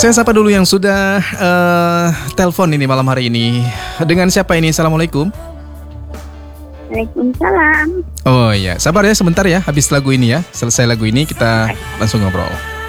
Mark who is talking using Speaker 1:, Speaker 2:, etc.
Speaker 1: Saya sapa dulu yang sudah telepon ini malam hari ini. Dengan siapa ini? Assalamualaikum.
Speaker 2: Waalaikumsalam.
Speaker 1: Oh iya, sabar ya sebentar ya. Habis lagu ini ya. Selesai lagu ini kita langsung ngobrol.